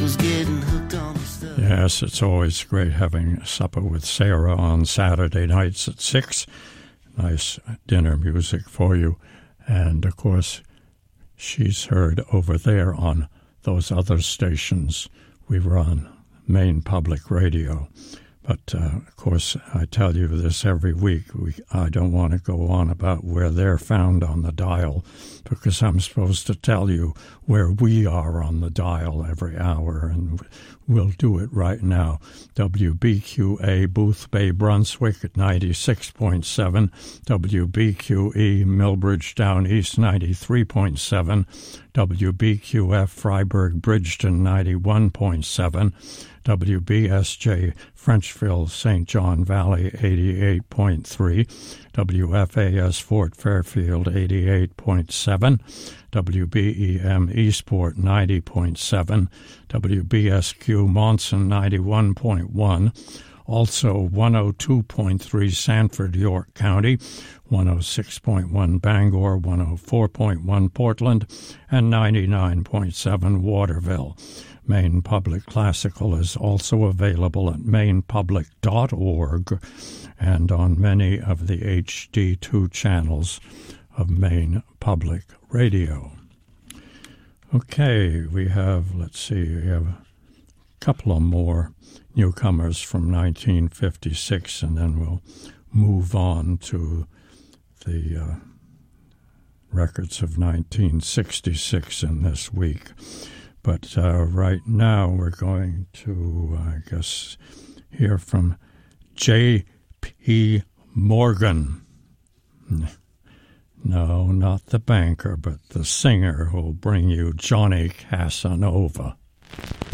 was getting hooked on the stuff. Yes, it's always great having supper with Sarah on Saturday nights at 6. Nice dinner music for you. And, of course, she's heard over there on those other stations we run, Maine Public Radio. But, of course, I tell you this every week. I don't want to go on about where they're found on the dial because I'm supposed to tell you where we are on the dial every hour, and we'll do it right now. WBQA Boothbay Brunswick at 96.7, WBQE Millbridge Down East 93.7, WBQF Freiburg Bridgeton 91.7, WBSJ Frenchville St. John Valley 88.3, WFAS Fort Fairfield 88.7, WBEM Eastport 90.7, WBSQ Monson 91.1, also 102.3 Sanford, York County, 106.1 Bangor, 104.1 Portland, and 99.7 Waterville. Maine Public Classical is also available at mainepublic.org and on many of the HD2 channels of Maine Public Radio. Okay, we have a couple of more newcomers from 1956, and then we'll move on to the records of 1966 in this week. But right now we're going to, hear from J.P. Morgan. No, not the banker, but the singer who'll bring you Johnny Casanova.